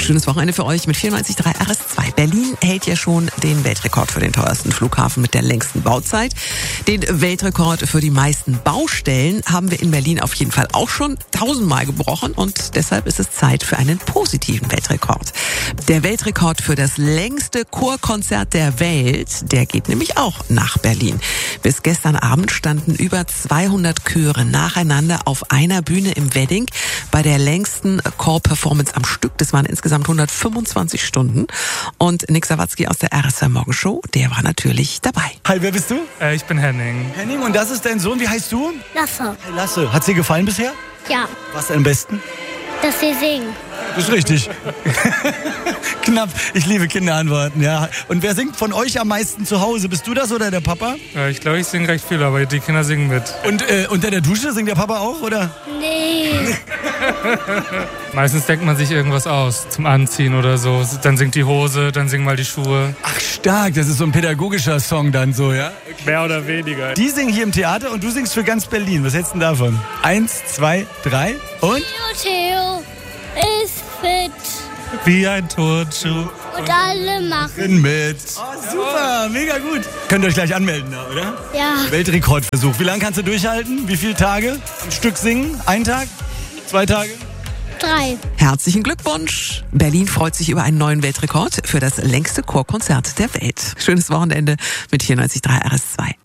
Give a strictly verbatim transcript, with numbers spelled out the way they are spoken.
Schönes Wochenende für euch mit vierundneunzig Komma drei R S zwei. Berlin hält ja schon den Weltrekord für den teuersten Flughafen mit der längsten Bauzeit. Den Weltrekord für die meisten Baustellen haben wir in Berlin auf jeden Fall auch schon tausendmal gebrochen und deshalb ist es Zeit für einen positiven Weltrekord. Der Weltrekord für das längste Chorkonzert der Welt, der geht nämlich auch nach Berlin. Bis gestern Abend standen über zweihundert Chöre nacheinander auf einer Bühne im Wedding bei der längsten Chor-Performance am Stück. Das waren insgesamt hundertfünfundzwanzig Stunden. Und Nick Sawatzki aus der R S zwei Morgenshow, der war natürlich dabei. Hi, wer bist du? Äh, ich bin Henning. Henning, und das ist dein Sohn. Wie heißt du? Lasse. Hey, Lasse. Hat's dir gefallen bisher? Ja, Was am besten? dass sie singen. Das ist richtig. Knapp. Ich liebe Kinderantworten, ja. Und wer singt von euch am meisten zu Hause? Bist du das oder der Papa? Äh, ich glaube, ich singe recht viel, aber die Kinder singen mit. Und äh, unter der Dusche singt der Papa auch, oder? Nee. Meistens denkt man sich irgendwas aus zum Anziehen oder so. Dann singt die Hose, dann singen mal die Schuhe. Ach, stark. Das ist so ein pädagogischen Song dann so, ja? Mehr oder weniger. Die singen hier im Theater und du singst für ganz Berlin. Was hältst du denn davon? Eins, zwei, drei und? Theo Theo ist fit Wie ein Turnschuh. und alle machen. Bin mit. Oh, super. Mega gut. Könnt ihr euch gleich anmelden da, oder? Ja, Weltrekordversuch. Wie lange kannst du durchhalten? Wie viele Tage? Ein Stück singen? Ein Tag? Zwei Tage? drei. Herzlichen Glückwunsch! Berlin freut sich über einen neuen Weltrekord für das längste Chorkonzert der Welt. Schönes Wochenende mit vierundneunzig Komma drei R S zwei.